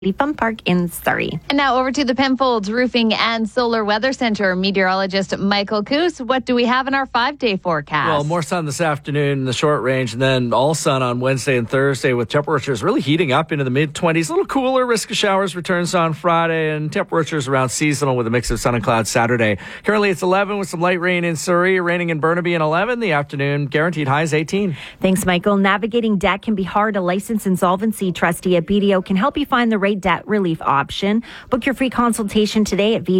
Fun Park in Surrey. And now over to the Penfolds Roofing and Solar Weather Center. Meteorologist Michael Coos, what do we have in our 5-day forecast? Well, more sun this afternoon in the short range, and then all sun on Wednesday and Thursday with temperatures really heating up into the mid-20s. A little cooler, risk of showers returns on Friday, and temperatures around seasonal with a mix of sun and clouds Saturday. Currently it's 11 with some light rain in Surrey, raining in Burnaby in 11. The afternoon guaranteed high is 18. Thanks, Michael. Navigating debt can be hard. A licensed insolvency trustee at BDO can help you find the right debt relief option. Book your free consultation today at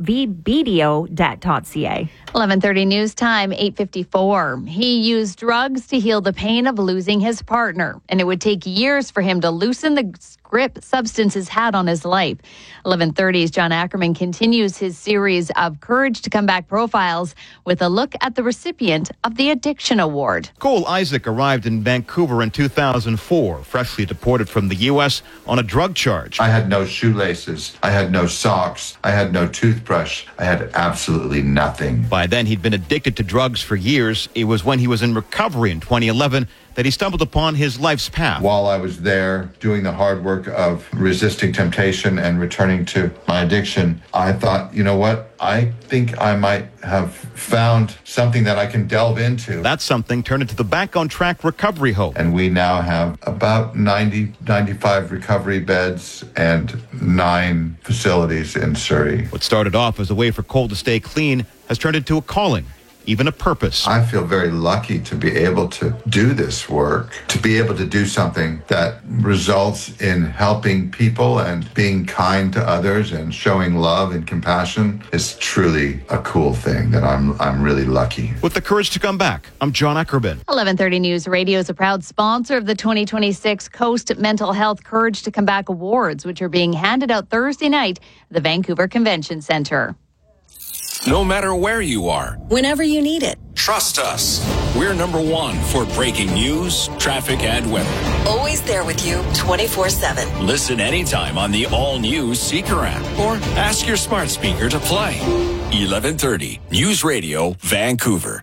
bdo.ca. 11:30 news time, 8:54. He used drugs to heal the pain of losing his partner, and it would take years for him to loosen the grip substances had on his life. 11:30's John Ackerman continues his series of Courage to Come Back profiles with a look at the recipient of the Addiction Award. Cole Isaac arrived in Vancouver in 2004, freshly deported from the U.S. on a drug charge. I had no shoelaces. I had no socks. I had no toothbrush. I had absolutely nothing. By then, he'd been addicted to drugs for years. It was when he was in recovery in 2011 that he stumbled upon his life's path. While I was there doing the hard work of resisting temptation and returning to my addiction, I thought, you know what? I think I might have found something that I can delve into. That something turned into the Back on Track Recovery Home. And we now have about 95 recovery beds and 9 facilities in Surrey. What started off as a way for Cole to stay clean has turned into a calling, even a purpose. I feel very lucky to be able to do this work, to be able to do something that results in helping people and being kind to others and showing love and compassion is truly a cool thing that I'm really lucky. With the Courage to Come Back, I'm John Ackerman. 11:30 News Radio is a proud sponsor of the 2026 Coast Mental Health Courage to Come Back Awards, which are being handed out Thursday night at the Vancouver Convention Centre. No matter where you are, whenever you need it, trust us. We're number one for breaking news, traffic, and weather. Always there with you 24/7. Listen anytime on the all-new Seeker app or ask your smart speaker to play. 11:30 News Radio, Vancouver.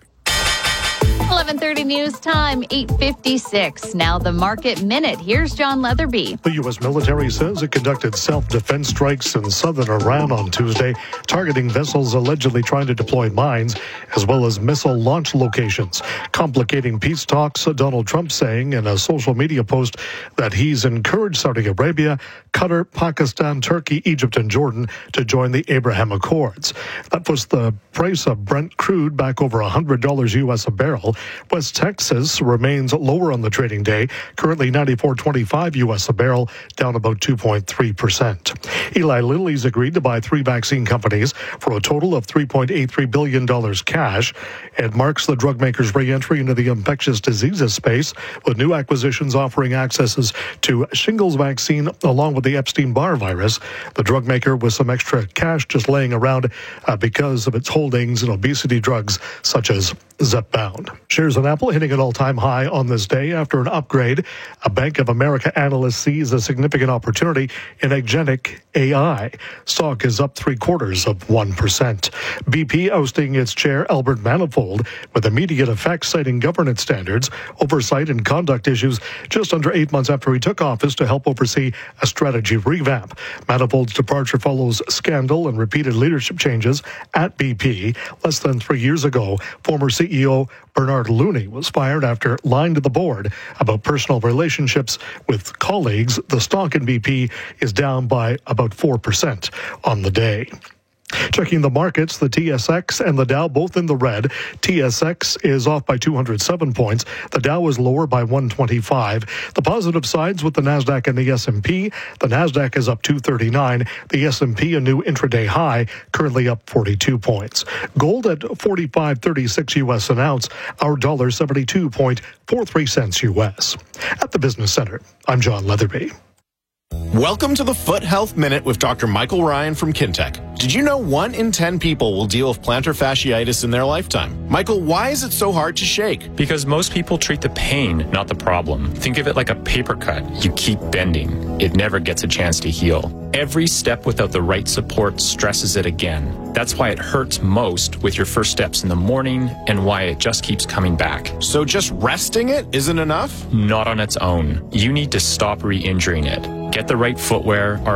11:30 news time, 8:56. Now the Market Minute. Here's John Leatherby. The U.S. military says it conducted self-defense strikes in southern Iran on Tuesday, targeting vessels allegedly trying to deploy mines, as well as missile launch locations, complicating peace talks. Donald Trump saying in a social media post that he's encouraged Saudi Arabia, Qatar, Pakistan, Turkey, Egypt, and Jordan to join the Abraham Accords. That puts the price of Brent crude back over $100 U.S. a barrel. West Texas remains lower on the trading day, currently $94.25 U.S. a barrel, down about 2.3%. Eli Lilly's agreed to buy 3 vaccine companies for a total of $3.83 billion cash. It marks the drug maker's re-entry into the infectious diseases space, with new acquisitions offering accesses to shingles vaccine along with the Epstein-Barr virus. The drug maker with some extra cash just laying around because of its holdings in obesity drugs such as Zepbound. Shares in Apple hitting an all-time high on this day after an upgrade. A Bank of America analyst sees a significant opportunity in agentic AI. Stock is up 0.75%. BP ousting its chair, Albert Manifold, with immediate effect, citing governance standards, oversight, and conduct issues just under 8 months after he took office to help oversee a strategy revamp. Manifold's departure follows scandal and repeated leadership changes at BP. Less than 3 years ago, former CEO Bernard Looney was fired after lying to the board about personal relationships with colleagues. The stock in BP is down by about 4% on the day. Checking the markets, the TSX and the Dow both in the red. TSX is off by 207 points. The Dow is lower by 125. The positive sides with the Nasdaq and the S&P. The Nasdaq is up 239. The S&P a new intraday high, currently up 42 points. Gold at $45.36 U.S. an ounce. Our dollar 72.43 cents U.S. At the Business Center, I'm John Leatherby. Welcome to the Foot Health Minute with Dr. Michael Ryan from Kintec. Did you know 1 in 10 people will deal with plantar fasciitis in their lifetime? Michael, why is it so hard to shake? Because most people treat the pain, not the problem. Think of it like a paper cut. You keep bending. It never gets a chance to heal. Every step without the right support stresses it again. That's why it hurts most with your first steps in the morning and why it just keeps coming back. So just resting it isn't enough? Not on its own. You need to stop re-injuring it. Get the right footwear.